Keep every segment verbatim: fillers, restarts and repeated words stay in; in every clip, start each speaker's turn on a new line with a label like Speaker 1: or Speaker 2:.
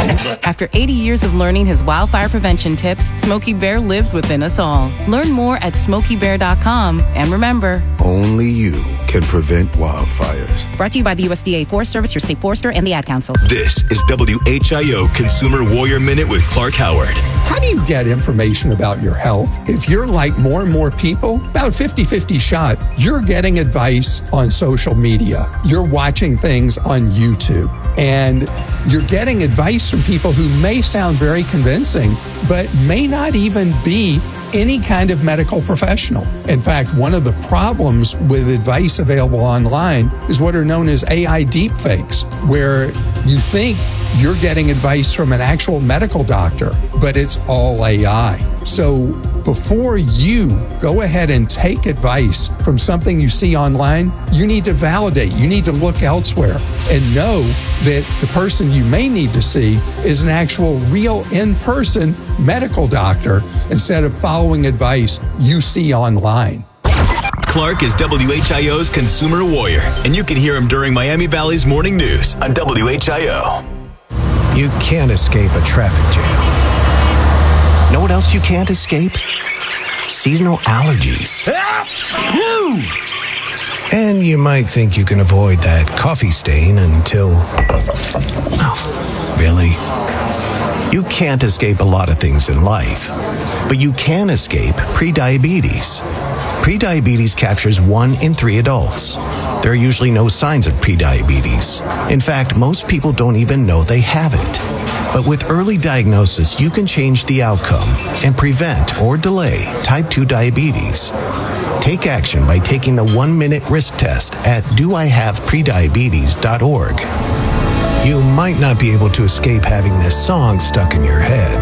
Speaker 1: After eighty years of learning his wildfire prevention tips, Smokey Bear lives within us all. Learn more at smokey bear dot com. And remember,
Speaker 2: only you can prevent wildfires.
Speaker 1: Brought to you by the U S D A Forest Service, your state forester, and the Ad Council.
Speaker 3: This is W H I O Consumer Warrior Minute with Clark Howard.
Speaker 4: How do you get information about your health? If you're like more and more people, about fifty-fifty shot, you're getting advice on social media. You're watching things on YouTube. And you're getting advice from people who may sound very convincing, but may not even be any kind of medical professional. In fact, one of the problems with advice available online is what are known as A I deepfakes, where you think you're getting advice from an actual medical doctor, but it's all A I. So before you go ahead and take advice from something you see online, you need to validate. You need to look elsewhere and know that the person you may need to see is an actual real in-person medical doctor instead of following advice you see online.
Speaker 3: Clark is W H I O's Consumer Warrior, and you can hear him during Miami Valley's Morning News on W H I O.
Speaker 5: You can't escape a traffic jam. Know what else you can't escape? Seasonal allergies. And you might think you can avoid that coffee stain until... Oh, really? You can't escape a lot of things in life, but you can escape prediabetes. Prediabetes captures one in three adults. There are usually no signs of prediabetes. In fact, most people don't even know they have it. But with early diagnosis, you can change the outcome and prevent or delay type two diabetes. Take action by taking the one-minute risk test at do I have prediabetes dot org. You might not be able to escape having this song stuck in your head,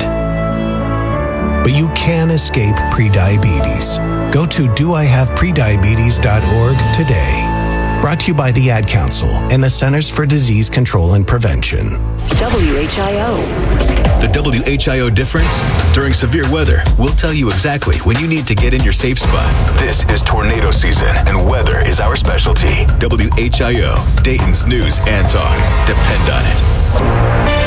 Speaker 5: but you can escape prediabetes. Go to do I have prediabetes dot org today. Brought to you by the Ad Council and the Centers for Disease Control and Prevention.
Speaker 6: W H I O.
Speaker 3: The W H I O difference? During severe weather, we'll tell you exactly when you need to get in your safe spot. This is tornado season, and weather is our specialty. W H I O, Dayton's news and talk. Depend on it.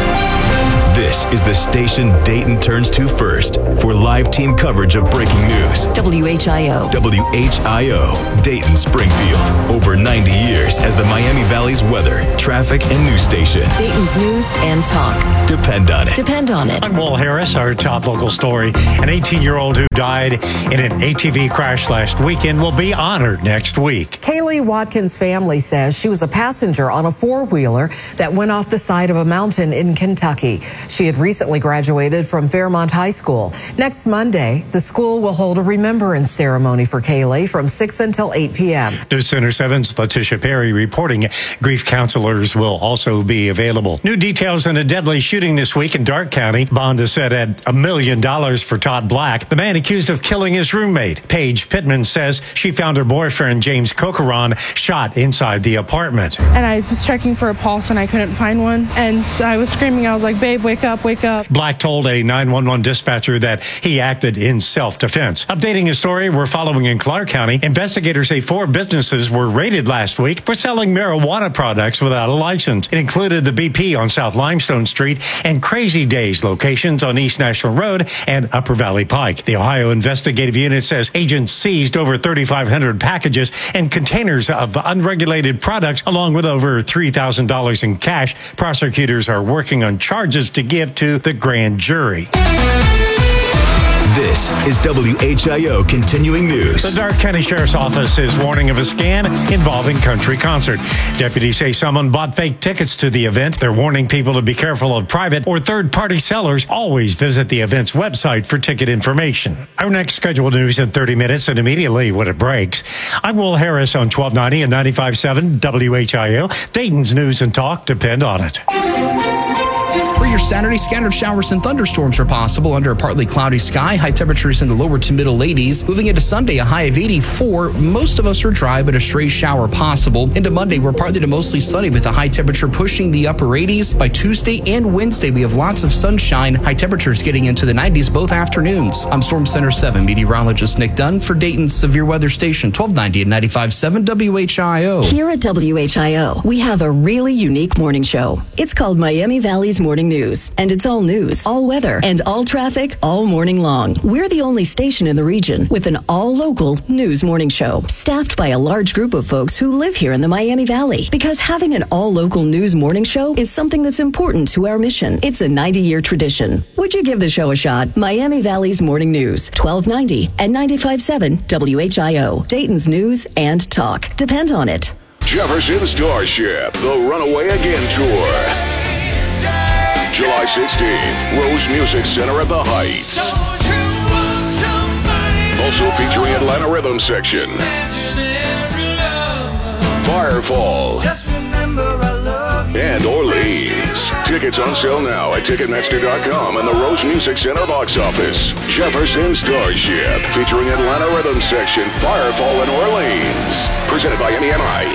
Speaker 3: This is the station Dayton turns to first for live team coverage of breaking news.
Speaker 6: W H I O.
Speaker 3: W H I O, Dayton Springfield. Over ninety years as the Miami Valley's weather, traffic, and news station.
Speaker 6: Dayton's news and talk.
Speaker 3: Depend on it.
Speaker 6: Depend on it.
Speaker 7: I'm Will Harris, our top local story. An eighteen-year-old who died in an A T V crash last weekend will be honored next week.
Speaker 8: Kaylee Watkins' family says she was a passenger on a four-wheeler that went off the side of a mountain in Kentucky. She had recently graduated from Fairmont High School. Next Monday, the school will hold a remembrance ceremony for Kaylee from six until eight p.m.
Speaker 7: News Center seven's Letitia Perry reporting grief counselors will also be available. New details in a deadly shooting this week in Darke County. Bond is set at a million dollars for Todd Black, the man accused of killing his roommate. Paige Pittman says she found her boyfriend, James Cocaron, shot inside the apartment.
Speaker 9: And I was checking for a pulse and I couldn't find one. And I was screaming, I was like, babe, wake up, wake up.
Speaker 7: Black told a nine one one dispatcher that he acted in self-defense. Updating his story, we're following in Clark County. Investigators say four businesses were raided last week for selling marijuana products without a license. It included the B P on South Limestone Street and Crazy Days locations on East National Road and Upper Valley Pike. The Ohio Investigative Unit says agents seized over thirty-five hundred packages and containers of unregulated products, along with over three thousand dollars in cash. Prosecutors are working on charges to give to the grand jury.
Speaker 3: This is W H I O Continuing News.
Speaker 7: The Darke County Sheriff's Office is warning of a scam involving country concert. Deputies say someone bought fake tickets to the event. They're warning people to be careful of private or third-party sellers. Always visit the event's website for ticket information. Our next scheduled news in thirty minutes and immediately when it breaks. I'm Will Harris on twelve ninety and ninety-five point seven W H I O. Dayton's news and talk depend on it.
Speaker 4: For your
Speaker 10: your Saturday, scattered showers and thunderstorms are possible under a partly cloudy sky. High temperatures in the lower to middle eighties. Moving into Sunday, a high of eighty-four. Most of us are dry, but a stray shower possible. Into Monday, we're partly to mostly sunny with a high temperature pushing the upper eighties. By Tuesday and Wednesday, we have lots of sunshine. High temperatures getting into the nineties both afternoons. I'm Storm Center seven meteorologist Nick Dunn for Dayton's Severe Weather Station, twelve ninety and ninety-five point seven W H I O.
Speaker 6: Here at W H I O, we have a really unique morning show. It's called Miami Valley's Morning News, and it's all news, all weather, and all traffic all morning long. We're the only station in the region with an all-local news morning show, staffed by a large group of folks who live here in the Miami Valley. Because having an all-local news morning show is something that's important to our mission. It's a ninety-year tradition. Would you give the show a shot? Miami Valley's Morning News, twelve ninety and ninety-five point seven W H I O. Dayton's news and talk. Depend on it.
Speaker 11: Jefferson Starship, the Runaway Again Tour. July sixteenth, Rose Music Center at the Heights. Also featuring Atlanta Rhythm Section. Firefall. And Orleans. Tickets on sale now at Ticketmaster dot com and the Rose Music Center box office. Jefferson Starship, featuring Atlanta Rhythm Section, Firefall, and Orleans. Presented by M E M I.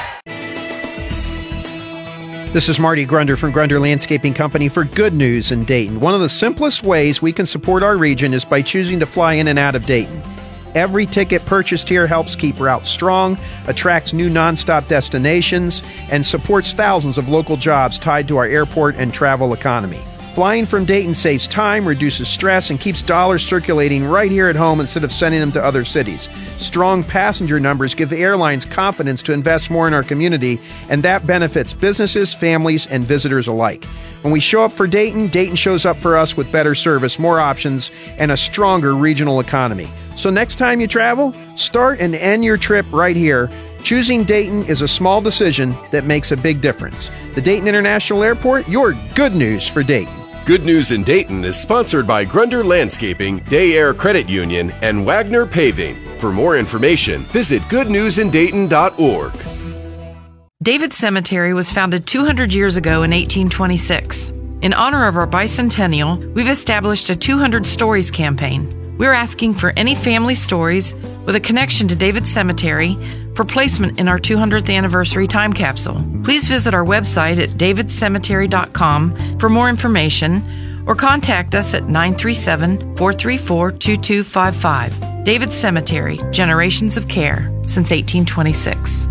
Speaker 12: This is Marty Grunder from Grunder Landscaping Company for Good News in Dayton. One of the simplest ways we can support our region is by choosing to fly in and out of Dayton. Every ticket purchased here helps keep routes strong, attracts new nonstop destinations, and supports thousands of local jobs tied to our airport and travel economy. Flying from Dayton saves time, reduces stress, and keeps dollars circulating right here at home instead of sending them to other cities. Strong passenger numbers give the airlines confidence to invest more in our community, and that benefits businesses, families, and visitors alike. When we show up for Dayton, Dayton shows up for us with better service, more options, and a stronger regional economy. So next time you travel, start and end your trip right here. Choosing Dayton is a small decision that makes a big difference. The Dayton International Airport, your good news for Dayton.
Speaker 13: Good News in Dayton is sponsored by Grunder Landscaping, Day Air Credit Union, and Wagner Paving. For more information, visit good news in dayton dot org.
Speaker 14: David Cemetery was founded two hundred years ago in eighteen twenty-six. In honor of our bicentennial, we've established a two hundred Stories campaign. We're asking for any family stories with a connection to David Cemetery for placement in our two hundredth anniversary time capsule. Please visit our website at david cemetery dot com for more information or contact us at nine three seven, four three four, two two five five. David Cemetery, generations of care since eighteen twenty-six.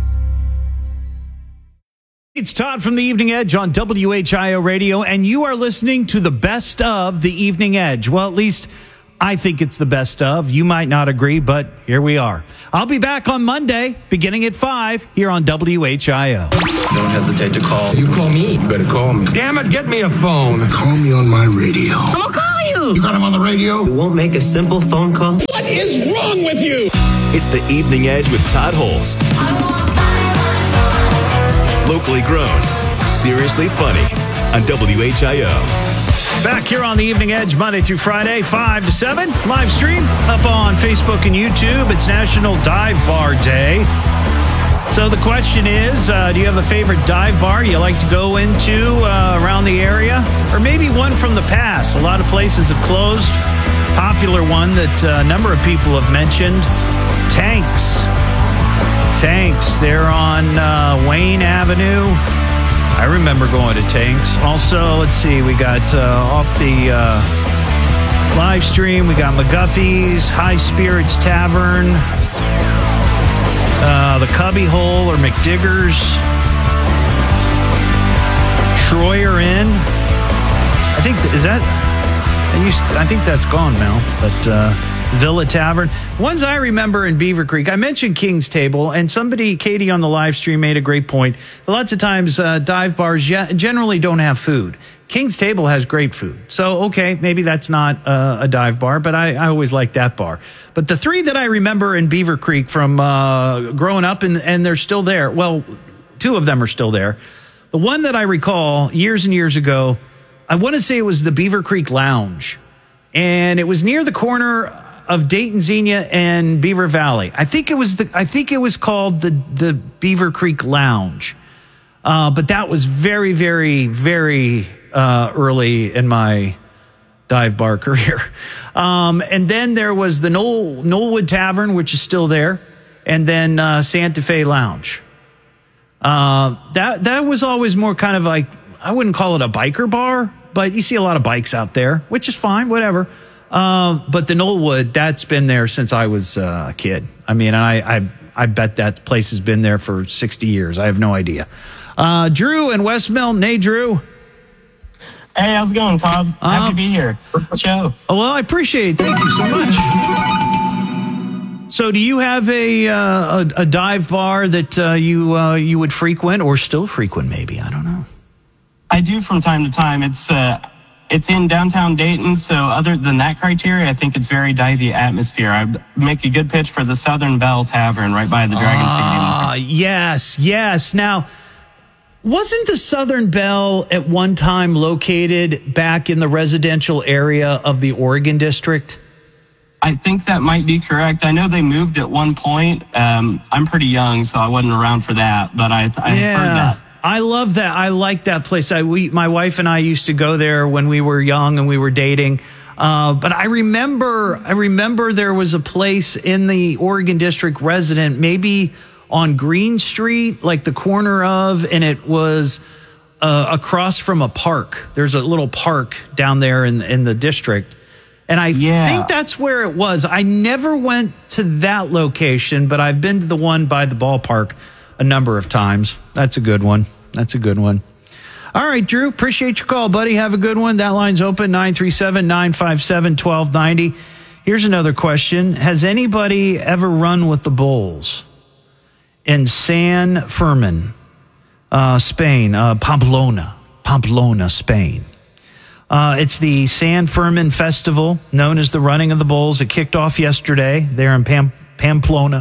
Speaker 15: It's Todd from the Evening Edge on W H I O Radio, and you are listening to the best of the Evening Edge. Well, at least I think it's the best of. You might not agree, but here we are. I'll be back on Monday, beginning at five, here on W H I O.
Speaker 16: Don't hesitate to call. You call me. You better call me. Damn it, get me a phone.
Speaker 2: Call me on my radio.
Speaker 16: I'm gonna call you. You got him on the radio? You won't make a simple phone call?
Speaker 17: What is wrong with you?
Speaker 3: It's the Evening Edge with Todd Holst. Locally grown, seriously funny on W H I O.
Speaker 15: Back here on the Evening Edge, Monday through Friday, five to seven. Live stream up on Facebook and YouTube. It's National Dive Bar Day. So the question is, uh, do you have a favorite dive bar you like to go into uh, around the area? Or maybe one from the past. A lot of places have closed. Popular one that uh, a number of people have mentioned, Tanks. Tanks. They're on uh, Wayne Avenue. I remember going to Tanks. Also, let's see, we got uh, off the uh, live stream, we got McGuffey's, High Spirits Tavern, uh, the Cubby Hole or McDiggers, Schroyer Inn. I think, is that, I, used to, I think that's gone now, but uh, Villa Tavern. Ones I remember in Beaver Creek, I mentioned King's Table, and somebody, Katie on the live stream, made a great point. Lots of times uh, dive bars generally don't have food. King's Table has great food. So, okay, maybe that's not uh, a dive bar, but I, I always like that bar. But the three that I remember in Beaver Creek from uh, growing up, and, and they're still there. Well, two of them are still there. The one that I recall years and years ago, I want to say it was the Beaver Creek Lounge. And it was near the corner of Dayton, Xenia, and Beaver Valley. I think it was the. I think it was called the the Beaver Creek Lounge, uh, but that was very, very, very uh, early in my dive bar career. Um, and then there was the Knoll, Knollwood Tavern, which is still there, and then uh, Santa Fe Lounge. Uh, that that was always more kind of like, I wouldn't call it a biker bar, but you see a lot of bikes out there, which is fine, whatever. Uh, but the Knollwood, that's been there since I was uh, a kid. I mean, I, I I bet that place has been there for sixty years. I have no idea. Uh, Drew in West Milton. Hey, Drew.
Speaker 18: Hey, how's it going, Todd? Happy
Speaker 15: Uh,
Speaker 18: to be here. Good show.
Speaker 15: Oh, well, I appreciate it. Thank you so much. So do you have a uh, a, a dive bar that uh, you uh, you would frequent or still frequent maybe? I don't know.
Speaker 18: I do from time to time. It's uh, it's in downtown Dayton, so other than that criteria, I think it's very divey atmosphere. I'd make a good pitch for the Southern Belle Tavern right by the Dragon
Speaker 15: Ah,
Speaker 18: Stadium.
Speaker 15: yes, yes. Now, wasn't the Southern Belle at one time located back in the residential area of the Oregon District?
Speaker 18: I think that might be correct. I know they moved at one point. Um, I'm pretty young, so I wasn't around for that, but I, I
Speaker 15: yeah,
Speaker 18: heard that.
Speaker 15: I love that. I like that place. I, we, my wife and I used to go there when we were young and we were dating. Uh, but I remember, I remember there was a place in the Oregon District resident, maybe on Green Street, like the corner of, and it was uh, across from a park. There's a little park down there in in the district. And I
Speaker 18: Yeah.
Speaker 15: think that's where it was. I never went to that location, but I've been to the one by the ballpark a number of times. That's a good one. That's a good one. All right, Drew, appreciate your call, buddy. Have a good one. That line's open, nine three seven, nine five seven, one two nine zero. Here's another question. Has anybody ever run with the Bulls in San Fermin, uh, Spain, uh, Pamplona, Pamplona, Spain? Uh, it's the San Fermin Festival, known as the Running of the Bulls. It kicked off yesterday there in Pam- Pamplona.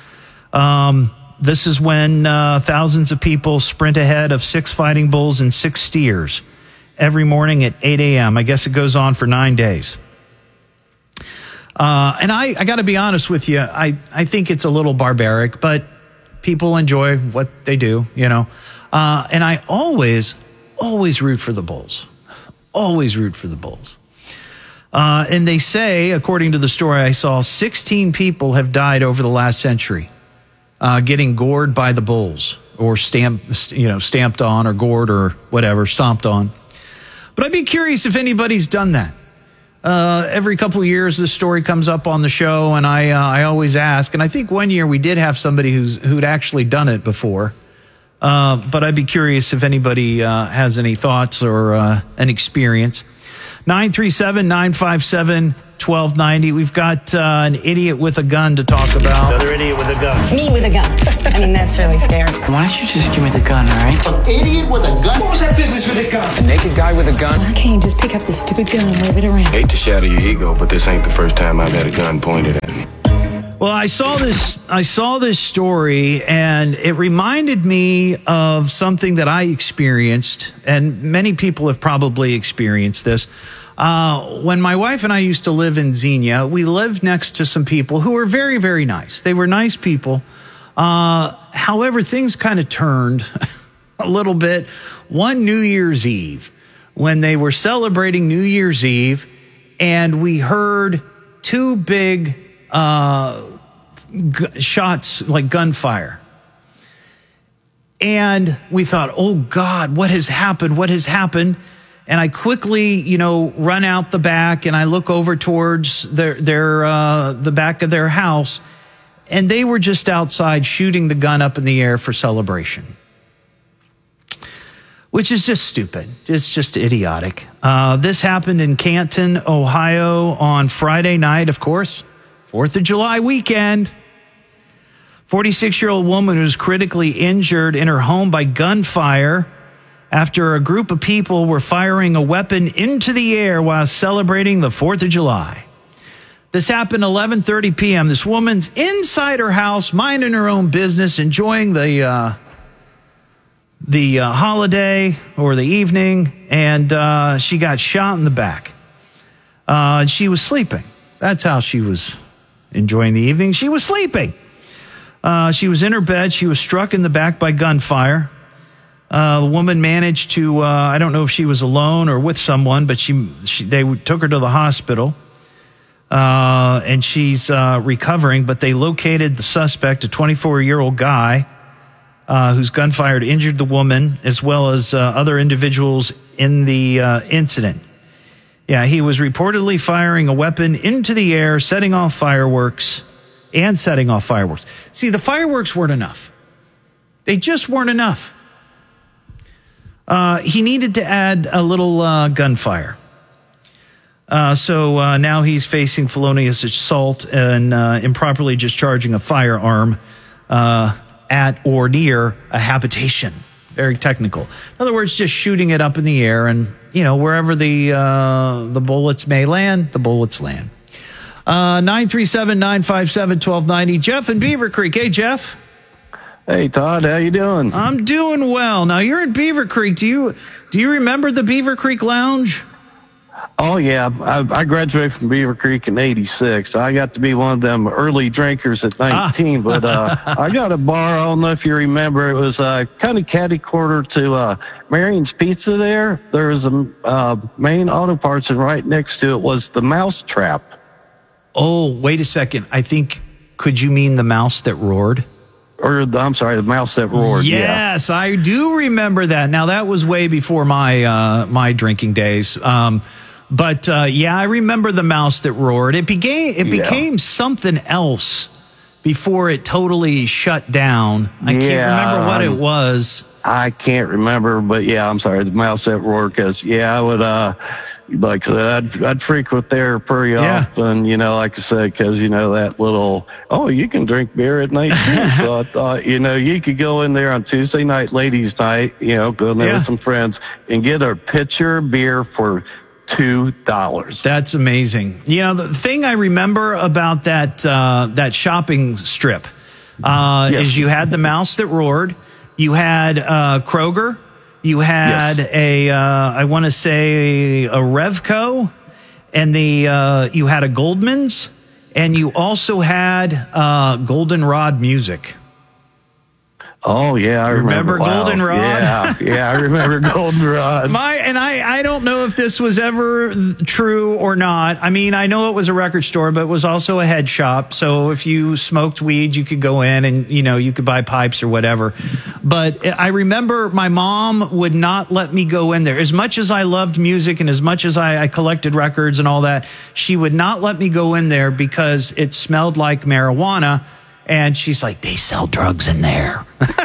Speaker 15: Um, this is when uh, thousands of people sprint ahead of six fighting bulls and six steers every morning at eight a.m. I guess it goes on for nine days. Uh, and I, I got to be honest with you, I, I think it's a little barbaric, but people enjoy what they do, you know. Uh, and I always, always root for the Bulls. Always root for the Bulls. Uh, and they say, according to the story I saw, sixteen people have died over the last century uh, getting gored by the Bulls or stamped, you know, stamped on or gored or whatever, stomped on. But I'd be curious if anybody's done that. Uh, every couple of years, this story comes up on the show, and I uh, I always ask. And I think one year we did have somebody who's who'd actually done it before. Uh, but I'd be curious if anybody uh, has any thoughts or uh, an experience. nine three seven, nine five seven, one two nine zero. We've got uh, an idiot with a gun to talk about.
Speaker 19: Another idiot with a gun.
Speaker 20: Me with a gun. I mean, that's really scary.
Speaker 19: Why don't you just give me the gun, all right?
Speaker 21: An idiot with a gun? What was that business with a gun?
Speaker 22: A naked guy with a gun?
Speaker 20: Why can't you just pick up this stupid gun and wave it around?
Speaker 23: Hate to shatter your ego, but this ain't the first time I've had a gun pointed at me.
Speaker 15: Well, I saw this I saw this story, and it reminded me of something that I experienced, and many people have probably experienced this. Uh, when my wife and I used to live in Xenia, we lived next to some people who were very, very nice. They were nice people. Uh, however, things kind of turned a little bit one New Year's Eve when they were celebrating New Year's Eve, and we heard two big uh, g- shots, like gunfire. And we thought, oh God, what has happened? What has happened? And I quickly, you know, run out the back and I look over towards their, their, uh, the back of their house, and they were just outside shooting the gun up in the air for celebration, which is just stupid. It's just idiotic. Uh, this happened in Canton, Ohio on Friday night, of course, fourth of July weekend. forty-six-year-old woman who was critically injured in her home by gunfire after a group of people were firing a weapon into the air while celebrating the fourth of July. This happened eleven thirty p.m. This woman's inside her house, minding her own business, enjoying the uh, the uh, holiday or the evening, and uh, she got shot in the back. Uh, she was sleeping. That's how she was enjoying the evening. She was sleeping. Uh, she was in her bed. She was struck in the back by gunfire. Uh, the woman managed to, uh, I don't know if she was alone or with someone, but she, she they took her to the hospital, uh, and she's uh, recovering. But they located the suspect, a twenty-four-year-old guy uh, whose gunfire injured the woman, as well as uh, other individuals in the uh, incident. Yeah, he was reportedly firing a weapon into the air, setting off fireworks, and setting off fireworks. See, the fireworks weren't enough. They just weren't enough. Uh, he needed to add a little uh, gunfire. Uh, so uh, now he's facing felonious assault and uh, improperly discharging a firearm uh, at or near a habitation. Very technical. In other words, just shooting it up in the air, and you know, wherever the uh, the bullets may land, the bullets land. Uh, nine three seven, nine five seven, one two nine zero. Jeff in Beaver Creek. Hey, Jeff.
Speaker 1: Hey, Todd, how you doing?
Speaker 15: I'm doing well. Now, you're in Beaver Creek. Do you do you remember the Beaver Creek Lounge?
Speaker 1: Oh, yeah. I, I graduated from Beaver Creek in eighty-six. I got to be one of them early drinkers at nineteen, ah. but uh, I got a bar. I don't know if you remember. It was uh, kind of catty-corner to uh, Marion's Pizza there. There was a uh, main auto parts, and right next to it was the Mouse Trap.
Speaker 15: Oh, wait a second. I think, could you mean the mouse that roared?
Speaker 1: Or, the, I'm sorry, the Mouse that roared.
Speaker 15: Yes,
Speaker 1: yeah.
Speaker 15: I do remember that. Now, that was way before my uh, my drinking days. Um, but, uh, yeah, I remember the Mouse that roared. It became, it became yeah. something else before it totally shut down. I yeah, can't remember what um, it was.
Speaker 1: I can't remember, but, yeah, I'm sorry, the Mouse that roared, because, yeah, I would... Uh, Like I said, I'd, I'd frequent there pretty yeah. often, you know, like I said, because, you know, that little, oh, you can drink beer at night too. So I thought, you know, you could go in there on Tuesday night, ladies' night, you know, go in there yeah. with some friends and get a pitcher of beer for two dollars.
Speaker 15: That's amazing. You know, the thing I remember about that, uh, that shopping strip uh, yes. is you had the Mouse that roared, you had uh, Kroger. You had yes. a, uh, I want to say a Revco, and the uh, you had a Goldman's, and you also had uh, Goldenrod Music.
Speaker 1: Oh yeah, I remember,
Speaker 15: remember wow. Goldenrod.
Speaker 1: Yeah, yeah, I remember Goldenrod.
Speaker 15: My and I, I don't know if this was ever true or not. I mean, I know it was a record store, but it was also a head shop. So if you smoked weed, you could go in and you know you could buy pipes or whatever. But I remember my mom would not let me go in there. As much as I loved music and as much as I, I collected records and all that, she would not let me go in there because it smelled like marijuana. And she's like, they sell drugs in there.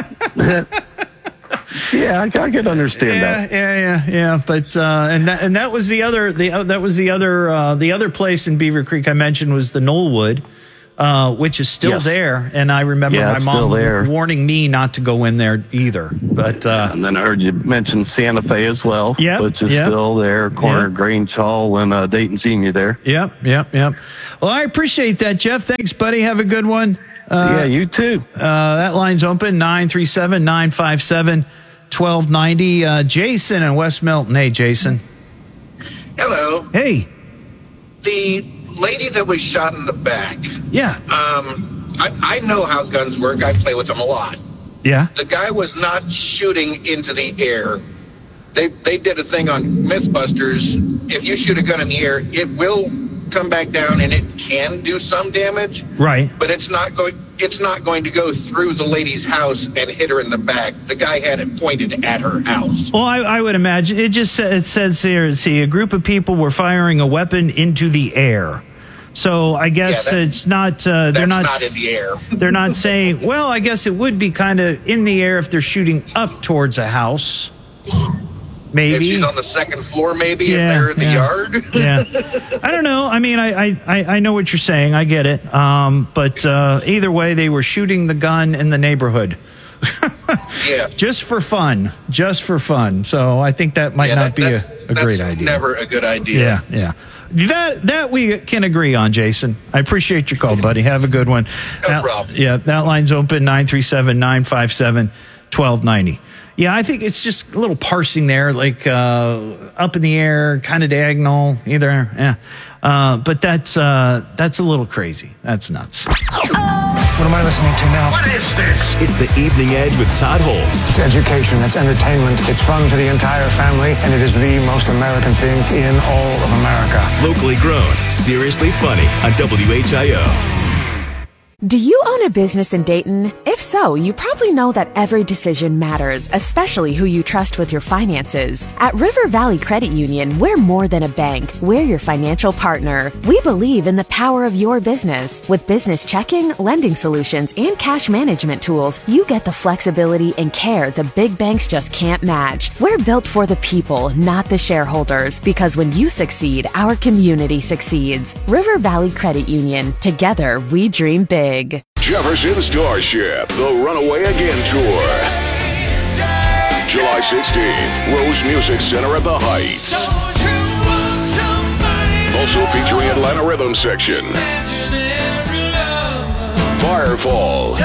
Speaker 1: Yeah, I, I could understand
Speaker 15: yeah,
Speaker 1: that.
Speaker 15: Yeah, yeah, yeah. But uh, and that, and that was the other the uh, that was the other uh, the other place in Beaver Creek I mentioned was the Knollwood, uh, which is still yes. there. And I remember
Speaker 1: yeah,
Speaker 15: my mom warning me not to go in there either. But uh,
Speaker 1: and then I heard you mention Santa Fe as well,
Speaker 15: yep,
Speaker 1: which is
Speaker 15: yep.
Speaker 1: still there, corner
Speaker 15: yep.
Speaker 1: Grange Hall and uh, Dayton Senior there.
Speaker 15: Yep, yep, yep. Well, I appreciate that, Jeff. Thanks, buddy. Have a good one.
Speaker 1: Uh, yeah, you too.
Speaker 15: Uh, that line's open, nine three seven, nine five seven, one two nine zero. Uh, Jason in West Milton. Hey, Jason.
Speaker 5: Hello.
Speaker 15: Hey.
Speaker 5: The lady that was shot in the back.
Speaker 15: Yeah.
Speaker 5: Um, I, I know how guns work. I play with them a lot.
Speaker 15: Yeah.
Speaker 5: The guy was not shooting into the air. They, they did a thing on Mythbusters. If you shoot a gun in the air, it will come back down and it can do some damage,
Speaker 15: right?
Speaker 5: But it's not going it's not going to go through the lady's house and hit her in the back. The guy had it pointed at her house.
Speaker 15: Well, I, I would imagine it just it says here, see, a group of people were firing a weapon into the air. So I guess yeah, that, it's not uh, they're not,
Speaker 5: not in the air.
Speaker 15: They're not saying, well, I guess it would be kind of in the air if they're shooting up towards a house. Maybe.
Speaker 5: If she's on the second floor, maybe,
Speaker 15: yeah,
Speaker 5: if they're in the
Speaker 15: yeah,
Speaker 5: yard.
Speaker 15: Yeah. I don't know. I mean, I, I, I know what you're saying. I get it. Um, but uh, either way, they were shooting the gun in the neighborhood.
Speaker 5: Yeah.
Speaker 15: Just for fun. Just for fun. So I think that might
Speaker 5: yeah,
Speaker 15: not
Speaker 5: that,
Speaker 15: be a, a great
Speaker 5: that's
Speaker 15: idea.
Speaker 5: Never a good idea.
Speaker 15: Yeah, yeah. That that we can agree on, Jason. I appreciate your call, buddy. Have a good one.
Speaker 5: No
Speaker 15: that,
Speaker 5: problem.
Speaker 15: Yeah, that line's open, nine three seven, nine five seven, one two nine zero. Yeah, I think it's just a little parsing there, like uh, up in the air, kind of diagonal, either. Yeah, uh, but that's uh, that's a little crazy. That's nuts.
Speaker 8: What am I listening to now?
Speaker 21: What is this?
Speaker 3: It's The Evening Edge with Todd Holtz.
Speaker 8: It's education, it's entertainment, it's fun for the entire family, and it is the most American thing in all of America.
Speaker 3: Locally grown, seriously funny on W H I O.
Speaker 9: Do you own a business in Dayton? If so, you probably know that every decision matters, especially who you trust with your finances. At River Valley Credit Union, we're more than a bank. We're your financial partner. We believe in the power of your business. With business checking, lending solutions, and cash management tools, you get the flexibility and care the big banks just can't match. We're built for the people, not the shareholders, because when you succeed, our community succeeds. River Valley Credit Union. Together, we dream big.
Speaker 11: Jefferson Starship, the Runaway Again Tour. July sixteenth, Rose Music Center at the Heights. Also featuring Atlanta Rhythm Section. Firefall.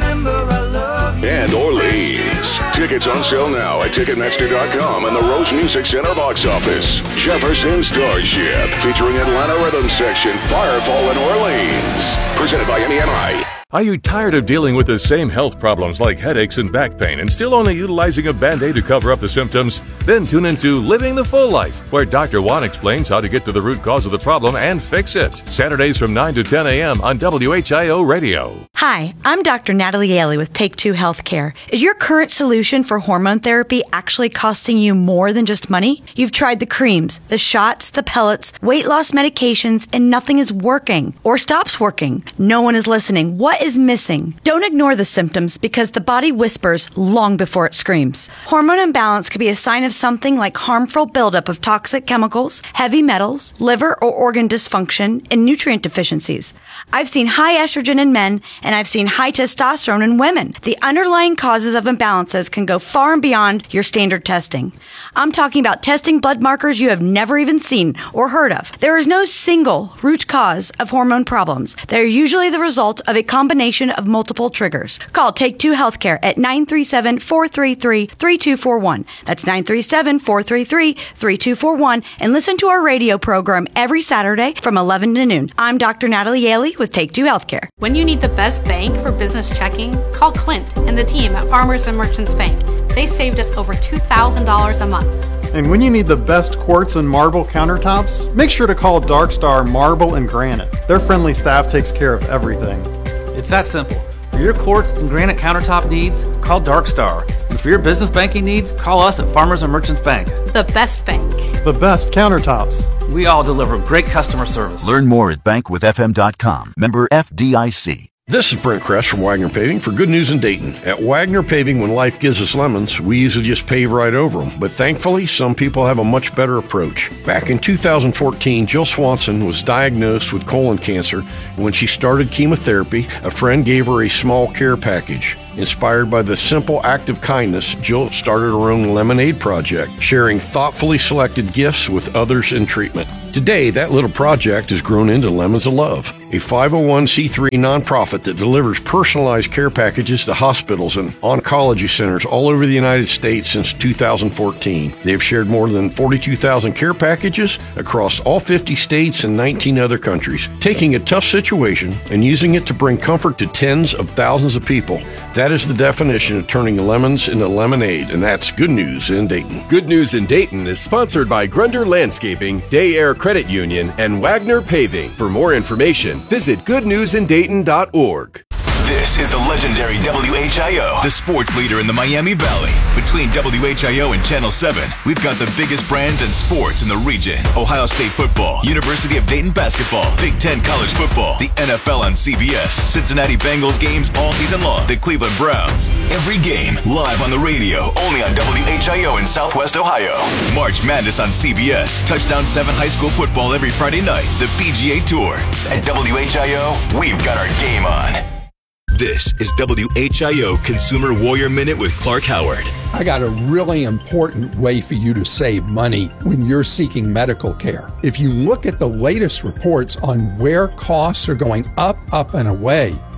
Speaker 11: And Orleans. Tickets on sale now at Ticketmaster dot com and the Rose Music Center box office. Jefferson Starship, featuring Atlanta Rhythm Section, Firefall, and Orleans. Presented by M E M I.
Speaker 22: Are you tired of dealing with the same health problems like headaches and back pain and still only utilizing a Band-Aid to cover up the symptoms? Then tune into Living the Full Life, where Doctor Juan explains how to get to the root cause of the problem and fix it. Saturdays from nine to ten a.m. on W H I O Radio.
Speaker 24: Hi, I'm Doctor Natalie Ailey with Take Two Healthcare. Is your current solution for hormone therapy actually costing you more than just money? You've tried the creams, the shots, the pellets, weight loss medications, and nothing is working or stops working. No one is listening. What is missing? Don't ignore the symptoms because the body whispers long before it screams. Hormone imbalance could be a sign of something like harmful buildup of toxic chemicals, heavy metals, liver or organ dysfunction, and nutrient deficiencies. I've seen high estrogen in men, and I've seen high testosterone in women. The underlying causes of imbalances can go far and beyond your standard testing. I'm talking about testing blood markers you have never even seen or heard of. There is no single root cause of hormone problems. They're usually the result of a combination of multiple triggers. Call Take Two Healthcare at nine three seven, four three three, three two four one. That's nine three seven, four three three, three two four one, and listen to our radio program every Saturday from eleven to noon. I'm Doctor Natalie Ailey with Take Two Healthcare.
Speaker 25: When you need the best bank for business checking, call Clint and the team at Farmers and Merchants Bank. They saved us over two thousand dollars a month.
Speaker 26: And when you need the best quartz and marble countertops, make sure to call Dark Star Marble and Granite. Their friendly staff takes care of everything.
Speaker 27: It's that simple. For your quartz and granite countertop needs, call Dark Star. And for your business banking needs, call us at Farmers and Merchants Bank.
Speaker 25: The best bank.
Speaker 26: The best countertops.
Speaker 27: We all deliver great customer service.
Speaker 28: Learn more at bank with f m dot com. Member F D I C.
Speaker 29: This is Brent Kress from Wagner Paving for Good News in Dayton. At Wagner Paving, when life gives us lemons, we usually just pave right over them. But thankfully, some people have a much better approach. Back in two thousand fourteen, Jill Swanson was diagnosed with colon cancer. When she started chemotherapy, a friend gave her a small care package. Inspired by the simple act of kindness, Jill started her own lemonade project, sharing thoughtfully selected gifts with others in treatment. Today, that little project has grown into Lemons of Love, a five oh one c three nonprofit that delivers personalized care packages to hospitals and oncology centers all over the United States since two thousand fourteen. They've shared more than forty-two thousand care packages across all fifty states and nineteen other countries, taking a tough situation and using it to bring comfort to tens of thousands of people. That is the definition of turning lemons into lemonade, and that's Good News in Dayton.
Speaker 13: Good News in Dayton is sponsored by Grunder Landscaping, Day Air Credit Union, and Wagner Paving. For more information, visit good news in dayton dot org.
Speaker 3: This is the legendary W H I O, the sports leader in the Miami Valley. Between W H I O and Channel seven, we've got the biggest brands and sports in the region. Ohio State football, University of Dayton basketball, Big Ten college football, the N F L on C B S, Cincinnati Bengals games all season long, the Cleveland Browns. Every game live on the radio, only on W H I O in Southwest Ohio. March Madness on C B S, Touchdown seven high school football every Friday night, the P G A Tour. At W H I O, we've got our game on. This is W H I O Consumer Warrior Minute with Clark Howard.
Speaker 4: I got a really important way for you to save money when you're seeking medical care. If you look at the latest reports on where costs are going up, up, and away,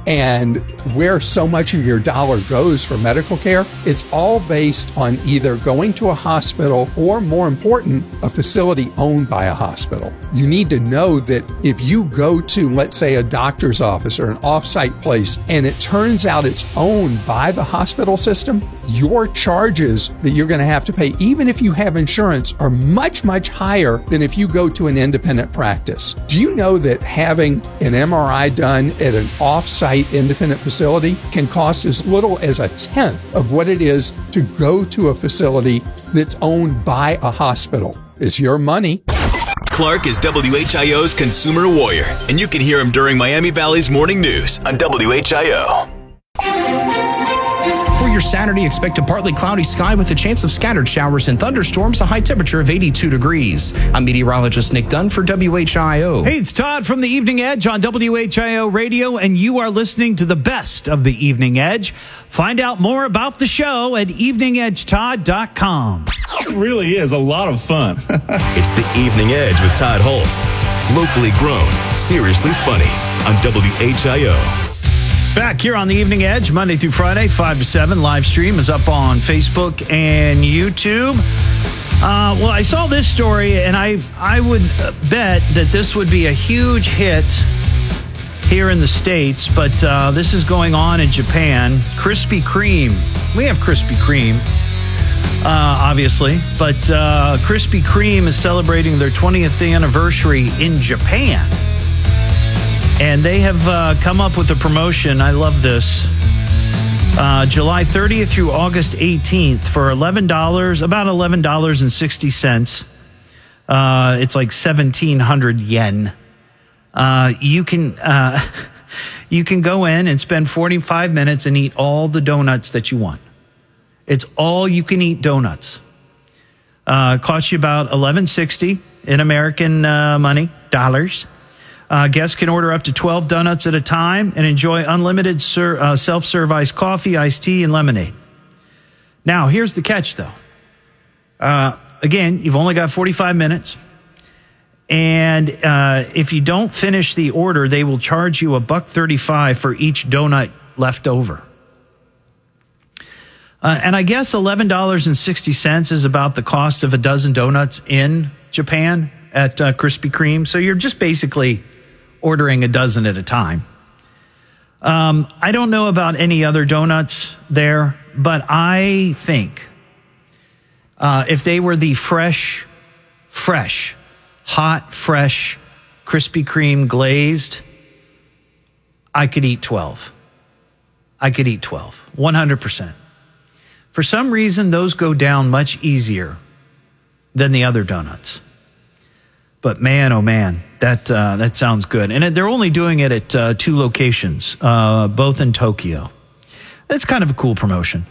Speaker 4: and where so much of your dollar goes for medical care, it's all based on either going to a hospital or, more important, a facility owned by a hospital. You need to know that if you go to, let's say, a doctor's office or an off-site place, and it turns out it's owned by the hospital system, your charges that you're going to have to pay, even if you have insurance, are much, much higher than if you go to an independent practice. Do you know that having an M R I done at an off-site independent facility can cost as little as a tenth of what it is to go to a facility that's owned by a hospital? It's your money.
Speaker 3: Clark is W H I O's consumer warrior, and you can hear him during Miami Valley's morning news on W H I O.
Speaker 2: For your Saturday, expect a partly cloudy sky with a chance of scattered showers and thunderstorms, a high temperature of eighty-two degrees. I'm meteorologist Nick Dunn for W H I O.
Speaker 15: Hey, it's Todd from the Evening Edge on W H I O Radio, and you are listening to the best of the Evening Edge. Find out more about the show at evening edge todd dot com.
Speaker 6: It really is a lot of fun.
Speaker 3: It's the Evening Edge with Todd Holst. Locally grown, seriously funny on W H I O.
Speaker 15: Back here on the Evening Edge, Monday through Friday, five to seven. Live stream is up on Facebook and YouTube. Uh, well, I saw this story, and I, I would bet that this would be a huge hit here in the States, but uh, this is going on in Japan. Krispy Kreme. We have Krispy Kreme, uh, obviously, but uh, Krispy Kreme is celebrating their twentieth anniversary in Japan. And they have uh, come up with a promotion. I love this. Uh, July thirtieth through August eighteenth for eleven dollars, about eleven dollars and sixty cents. Uh, it's like seventeen hundred yen. Uh, you can uh, you can go in and spend forty-five minutes and eat all the donuts that you want. It's all you can eat donuts. Uh, costs you about eleven sixty in American uh, money, dollars. Uh, guests can order up to twelve donuts at a time and enjoy unlimited ser- uh, self-serve iced coffee, iced tea, and lemonade. Now, here's the catch, though. Uh, again, you've only got forty-five minutes. And uh, if you don't finish the order, they will charge you a buck thirty-five for each donut left over. Uh, and I guess eleven dollars and sixty cents is about the cost of a dozen donuts in Japan at uh, Krispy Kreme. So you're just basically ordering a dozen at a time. Um, I don't know about any other donuts there, but I think uh, if they were the fresh, fresh, hot, fresh Krispy Kreme glazed, I could eat twelve. I could eat twelve, one hundred percent. For some reason, those go down much easier than the other donuts. But man, oh man, that uh, that sounds good. And they're only doing it at uh, two locations, uh, both in Tokyo. That's kind of a cool promotion.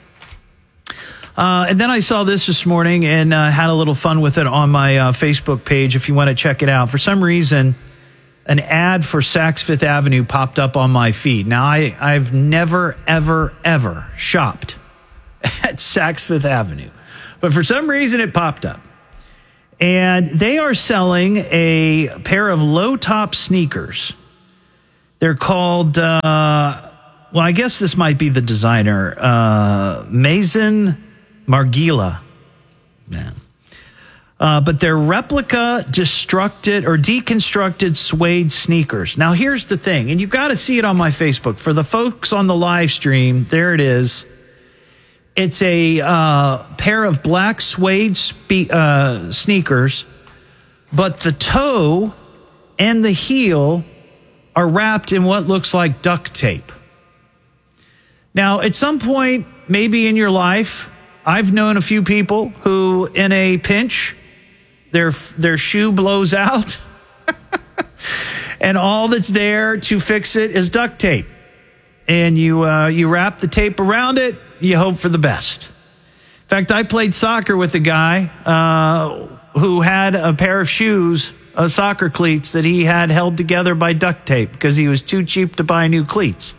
Speaker 15: Uh, and then I saw this this morning and uh, had a little fun with it on my uh, Facebook page if you want to check it out. For some reason, an ad for Saks Fifth Avenue popped up on my feed. Now, I, I've never, ever, ever shopped at Saks Fifth Avenue. But for some reason, it popped up. And they are selling a pair of low-top sneakers. They're called, uh, well, I guess this might be the designer, uh, Maison Margiela. Yeah. Uh, but they're replica destructed or deconstructed suede sneakers. Now, here's the thing, and you've got to see it on my Facebook. For the folks on the live stream, there it is. It's a uh, pair of black suede spe- uh, sneakers, but the toe and the heel are wrapped in what looks like duct tape. Now, at some point, maybe in your life, I've known a few people who, in a pinch, their their shoe blows out, and all that's there to fix it is duct tape. And you uh, you wrap the tape around it. You hope for the best. In fact, I played soccer with a guy uh, who had a pair of shoes, uh, soccer cleats, that he had held together by duct tape because he was too cheap to buy new cleats.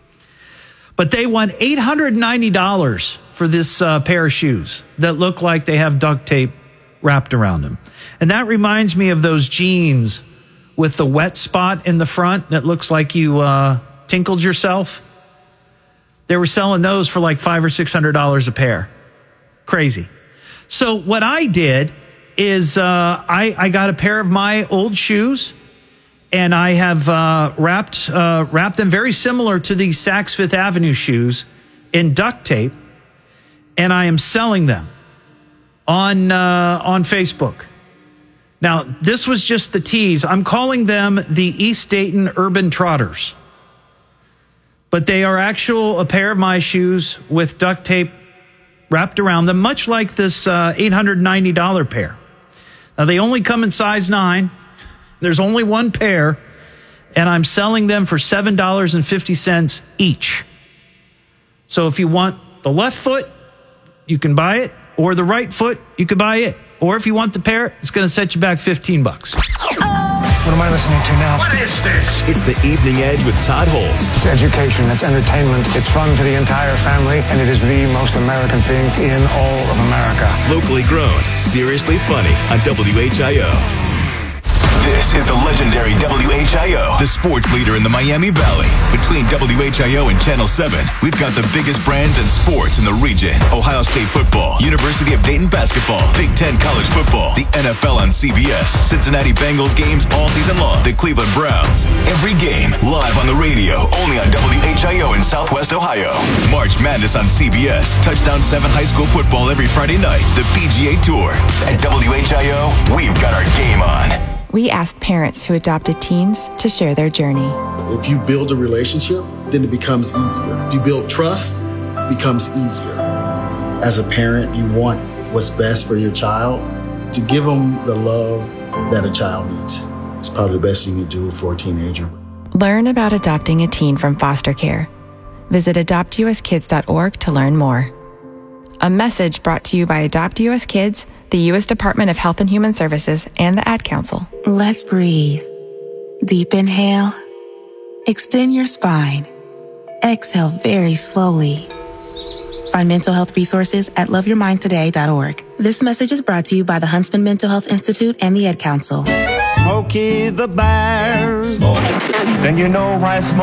Speaker 15: But they want eight hundred ninety dollars for this uh, pair of shoes that look like they have duct tape wrapped around them. And that reminds me of those jeans with the wet spot in the front that looks like you uh, tinkled yourself. They were selling those for like five or six hundred dollars a pair. Crazy. So what I did is uh, I, I got a pair of my old shoes, and I have uh, wrapped uh, wrapped them very similar to these Saks Fifth Avenue shoes in duct tape, and I am selling them on uh, on Facebook. Now, this was just the tease. I'm calling them the East Dayton Urban Trotters, but they are actual a pair of my shoes with duct tape wrapped around them, much like this uh, eight hundred ninety dollars pair. Now, they only come in size nine. There's only one pair, and I'm selling them for seven dollars and fifty cents each. So if you want the left foot, you can buy it, or the right foot, you can buy it. Or if you want the pair, it's going to set you back fifteen bucks.
Speaker 21: What am I listening to now?
Speaker 11: What is this? It's the Evening Edge with Todd Holtz.
Speaker 8: It's education, it's entertainment, it's fun for the entire family, and it is the most American thing in all of America.
Speaker 3: Locally grown, seriously funny on W H I O. This is the legendary W H I O, the sports leader in the Miami Valley. Between W H I O and Channel seven, we've got the biggest brands and sports in the region. Ohio State football, University of Dayton basketball, Big Ten college football, the N F L on C B S, Cincinnati Bengals games all season long, the Cleveland Browns. Every game live on the radio, only on W H I O in Southwest Ohio. March Madness on C B S, Touchdown seven high school football every Friday night, the P G A Tour. At W H I O, we've got our game on.
Speaker 7: We asked parents who adopted teens to share their journey.
Speaker 10: If you build a relationship, then it becomes easier. If you build trust, it becomes easier. As a parent, you want what's best for your child. To give them the love that a child needs is probably the best you can do for a teenager.
Speaker 7: Learn about adopting a teen from foster care. Visit adopt u s kids dot org to learn more. A message brought to you by Adopt U S Kids, the U S Department of Health and Human Services, and the Ad Council.
Speaker 12: Let's breathe. Deep inhale. Extend your spine. Exhale very slowly. Find mental health resources at love your mind today dot org. This message is brought to you by the Huntsman Mental Health Institute and the Ad Council.
Speaker 21: Smokey the Bear.
Speaker 14: Then you know why Smokey